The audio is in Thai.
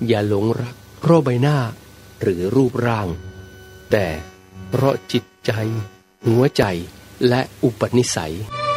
อย่าหลงรักเพราะใบหน้าหรือรูปร่าง แต่เพราะจิตใจหัวใจและอุปนิสัย